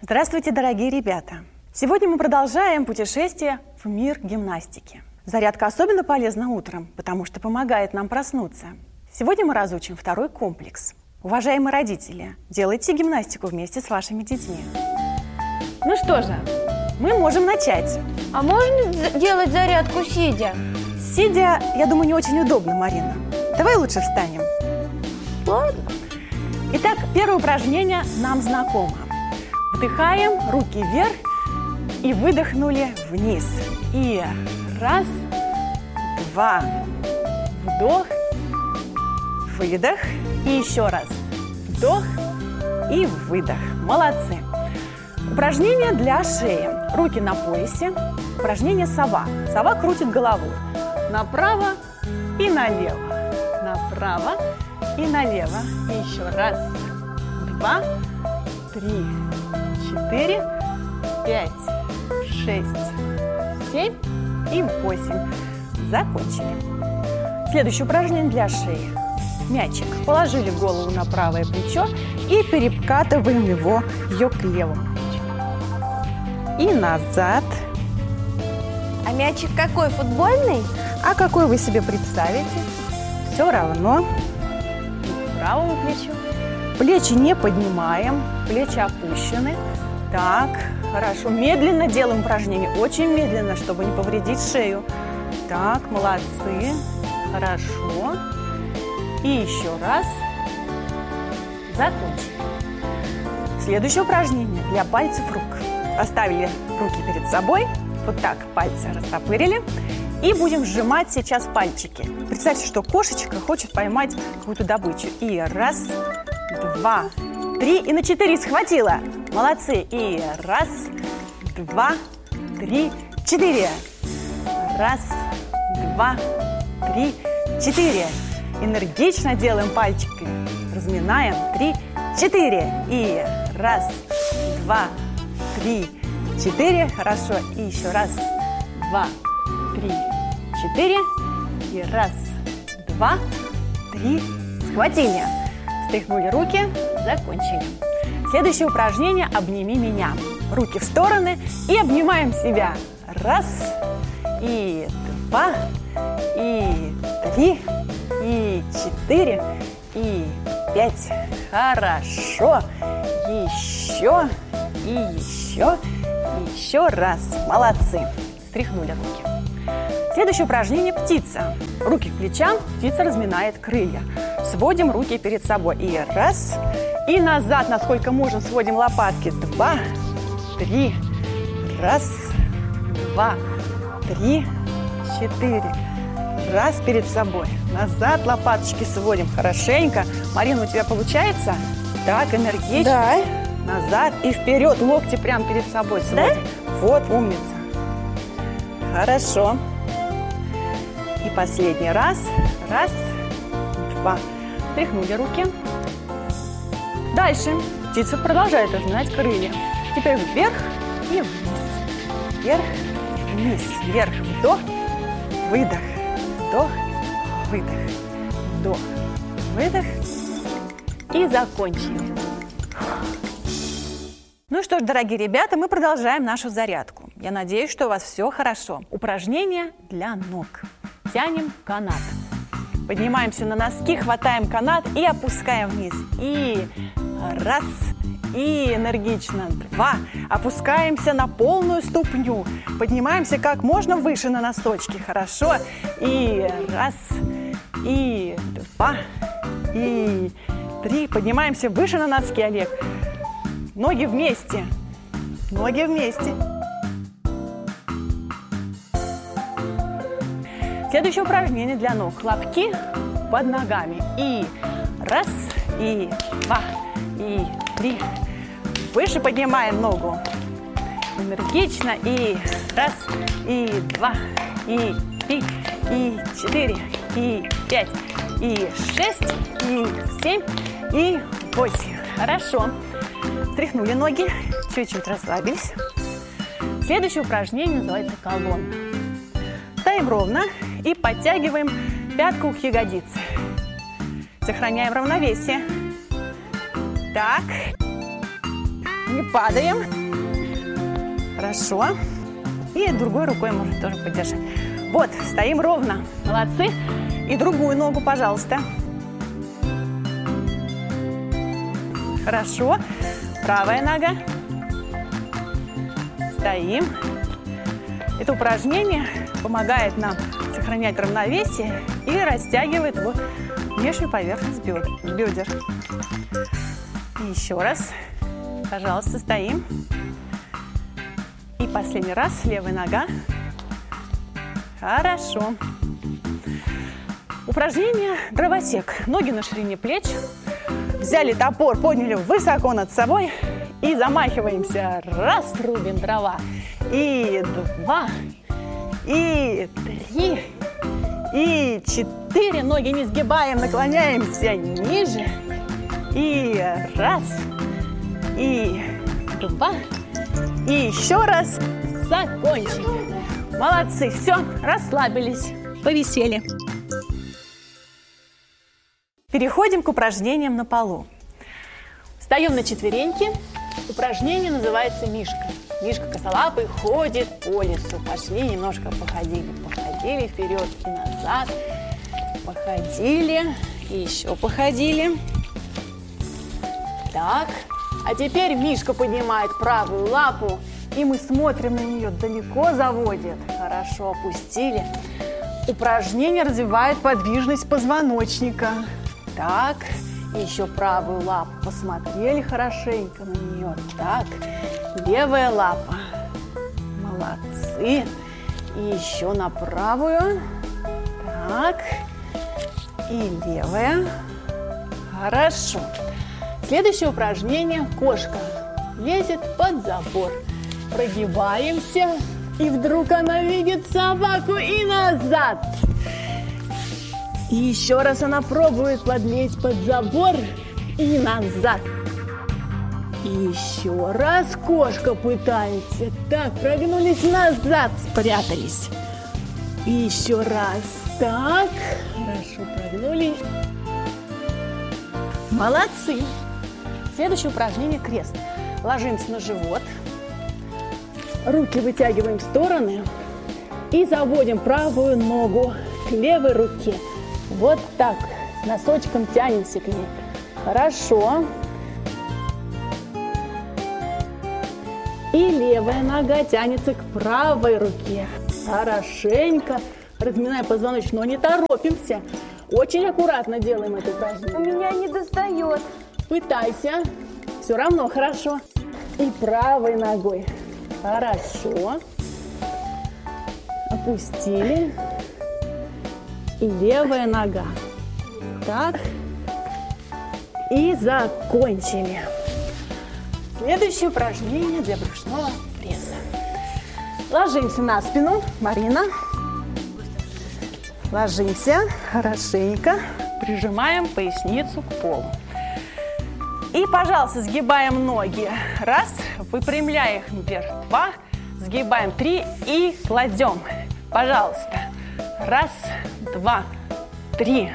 Здравствуйте, дорогие ребята! Сегодня мы продолжаем путешествие в мир гимнастики. Зарядка особенно полезна утром, потому что помогает нам проснуться. Сегодня мы разучим второй комплекс. Уважаемые родители, делайте гимнастику вместе с вашими детьми. Ну что же, мы можем начать. А можно делать зарядку сидя? Сидя, я думаю, не очень удобно, Марина. Давай лучше встанем. Ладно. Итак, первое упражнение нам знакомо. Вдыхаем, руки вверх и выдохнули вниз. И раз, два, вдох, выдох. И еще раз. Вдох и выдох. Молодцы. Упражнение для шеи. Руки на поясе. Упражнение сова. Сова крутит головой. Направо и налево. Направо и налево. И еще раз, два, три, 4, 5, 6, 7 и 8. Закончили. Следующее упражнение для шеи. Мячик. Положили голову на правое плечо и перекатываем ее к левому плечу. И назад. А мячик какой, футбольный? А какой вы себе представите? Все равно. И к правому плечу. Плечи не поднимаем, плечи опущены. Так, хорошо. Медленно делаем упражнение, очень медленно, чтобы не повредить шею. Так, молодцы. Хорошо. И еще раз. Закончили. Следующее упражнение для пальцев рук. Поставили руки перед собой. Вот так пальцы растопырили. И будем сжимать сейчас пальчики. Представьте, что кошечка хочет поймать какую-то добычу. И раз, два, три. И на 4 схватила. Молодцы. И раз, два, три, 4. Раз, два, три, 4. Энергично делаем пальчиками. Разминаем. 3, 4. И раз, два, три, 4. Хорошо. И еще раз, два, 3, 4. И раз, два, три. Схватили. Встряхнули руки. Закончили. Следующее упражнение «Обними меня». Руки в стороны и обнимаем себя. Раз, и два, и 3, и 4, и 5. Хорошо. Еще, и еще, и еще раз. Молодцы. Встряхнули руки. Следующее упражнение «Птица». Руки к плечам, птица разминает крылья. Сводим руки перед собой. И раз, и назад, насколько можем, сводим лопатки. 2, 3, раз, 2, 3, 4. Раз перед собой. Назад лопаточки сводим хорошенько. Марина, у тебя получается? Так, энергично. Да. Назад и вперед. Локти прямо перед собой сводим. Да? Вот, умница. Хорошо. И последний раз. Раз, два. Встряхнули руки. Дальше. Птица продолжает разминать крылья. Теперь вверх и вниз. Вверх, вниз. Вверх, вдох, выдох. Вдох, выдох. Вдох, выдох. И закончили. Ну что ж, дорогие ребята, мы продолжаем нашу зарядку. Я надеюсь, что у вас все хорошо. Упражнение для ног. Тянем канат. Поднимаемся на носки, хватаем канат и опускаем вниз. И раз, и энергично. 2. Опускаемся на полную ступню. Поднимаемся как можно выше на носочки. Хорошо. И раз, и 2, и 3. Поднимаемся выше на носки, Олег. Ноги вместе. Ноги вместе. Следующее упражнение для ног. Хлопки под ногами. И раз, и 2, и 3. Выше поднимаем ногу. Энергично. И раз, и 2, и 3, и 4, и 5, и 6, и 7, и 8. Хорошо. Встряхнули ноги. Чуть-чуть расслабились. Следующее упражнение называется колонна. Стоим ровно и подтягиваем пятку к ягодице. Сохраняем равновесие. Так. Не падаем. Хорошо. И другой рукой можно тоже поддержать. Вот, стоим ровно. Молодцы. И другую ногу, пожалуйста. Хорошо. Правая нога. Стоим. Это упражнение помогает нам сохранять равновесие и растягивает внешнюю поверхность бедер. И еще раз. Пожалуйста, стоим. И последний раз. Левая нога. Хорошо. Упражнение дровосек. Ноги на ширине плеч. Взяли топор, подняли высоко над собой и замахиваемся. Раз, рубим дрова. И 2, и 3, и 4. Ноги не сгибаем, наклоняемся ниже. И раз, и 2, и еще раз. Закончили. Молодцы. Все, расслабились, повисели. Переходим к упражнениям на полу. Встаем на четвереньки. Упражнение называется мишка. Мишка косолапый ходит по лесу. Пошли, немножко походили. Походили вперед и назад. Походили. И еще походили. Так. А теперь мишка поднимает правую лапу. И мы смотрим на нее. Далеко заводит. Хорошо, опустили. Упражнение развивает подвижность позвоночника. Так, еще правую лапу посмотрели хорошенько на нее. Так, левая лапа. Молодцы. И еще на правую. Так, и левая. Хорошо. Следующее упражнение – кошка. Лезет под забор. Прогибаемся, и вдруг она видит собаку и назад. И еще раз она пробует подлезть под забор и назад. И еще раз кошка пытается. Так, прогнулись назад, спрятались. И еще раз. Так, хорошо прогнулись. Молодцы. Следующее упражнение – крест. Ложимся на живот. Руки вытягиваем в стороны. И заводим правую ногу к левой руке. Вот так, с носочком тянемся к ней. Хорошо. И левая нога тянется к правой руке. Хорошенько разминаем позвоночник, но не торопимся. Очень аккуратно делаем это упражнение. У меня не достает. Пытайся. Все равно хорошо. И правой ногой. Хорошо. Опустили. И левая нога. Так. И закончили. Следующее упражнение для брюшного пресса. Ложимся на спину. Марина. Ложимся хорошенько. Прижимаем поясницу к полу. И, пожалуйста, сгибаем ноги. Раз. Выпрямляем их вверх. 2. Сгибаем 3 и кладем. Пожалуйста. Раз, 2, 3.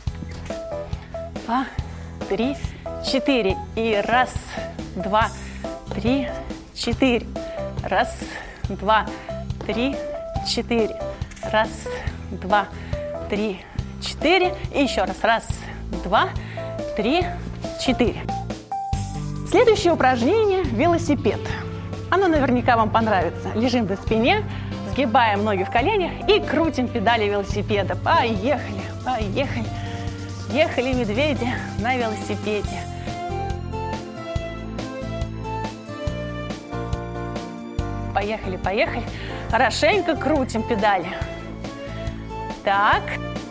2, 3, 4. И раз, 2, 3, 4. Раз, 2, 3, 4. Раз, 2, 3, 4. И еще раз. Раз, 2, 3, 4. Следующее упражнение – велосипед. Оно наверняка вам понравится. Лежим на спине, сгибаем ноги в коленях и крутим педали велосипеда. Поехали, поехали. Ехали медведи на велосипеде. Поехали, поехали. Хорошенько крутим педали. Так.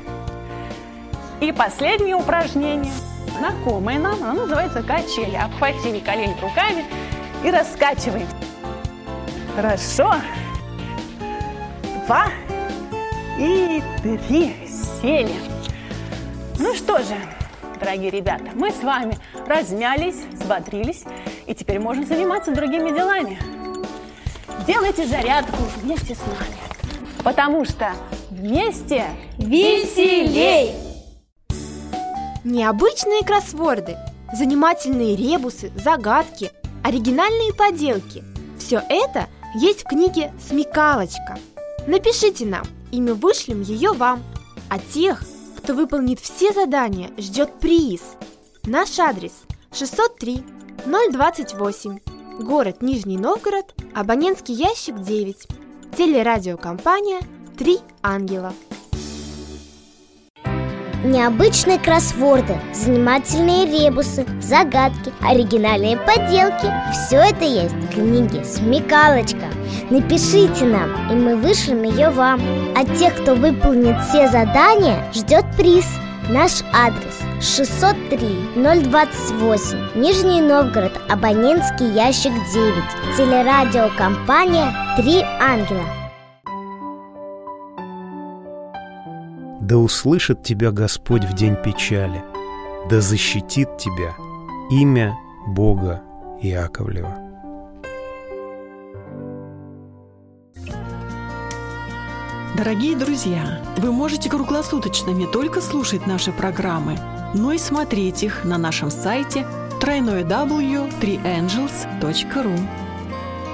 И последнее упражнение. Знакомое нам, оно называется качели. Обхватили колени руками и раскачиваем. Хорошо. 2 и 3. Сели. Ну что же, дорогие ребята, мы с вами размялись, взбодрились, и теперь можно заниматься другими делами. Делайте зарядку вместе с нами, потому что вместе веселей! Необычные кроссворды, занимательные ребусы, загадки, оригинальные поделки. Все это есть в книге «Смекалочка». Напишите нам, и мы вышлем ее вам. А тех, кто выполнит все задания, ждет приз. Наш адрес 603 028, город Нижний Новгород, абонентский ящик 9, телерадиокомпания «Три ангела». Необычные кроссворды, занимательные ребусы, загадки, оригинальные поделки – все это есть в книге «Смекалочка». Напишите нам, и мы вышлем ее вам. А тех, кто выполнит все задания, ждет приз. Наш адрес 603 028, Нижний Новгород, абонентский ящик 9, телерадиокомпания «Три ангела». Да услышит тебя Господь в день печали, да защитит тебя имя Бога Яковлева. Дорогие друзья, вы можете круглосуточно не только слушать наши программы, но и смотреть их на нашем сайте www.3angels.ru.